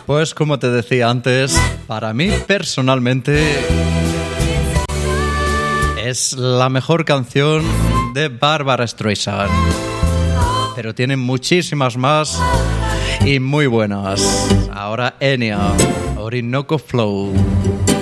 Pues como te decía antes, para mí personalmente es la mejor canción de Barbra Streisand. Pero tienen muchísimas más y muy buenas. Ahora Enya, Orinoco Flow.